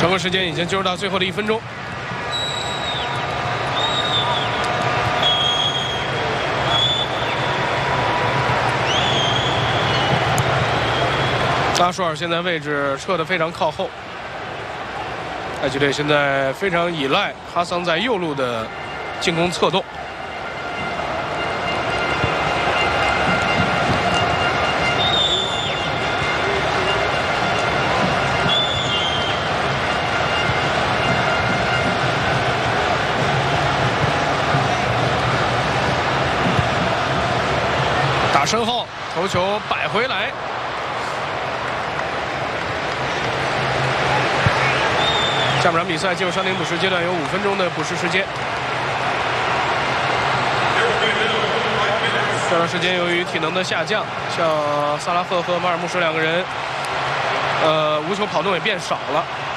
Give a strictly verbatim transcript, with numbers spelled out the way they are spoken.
整个时间已经进入到最后的一分钟。拉舒尔现在位置撤得非常靠后，埃及队现在非常依赖哈桑在右路的进攻策动。打身后，头球摆回来。 下半场比赛进入伤停补时阶段，有五分钟的补时时间。这段时间由于体能的下降，像萨拉赫和马尔穆什两个人，呃，无球跑动也变少了。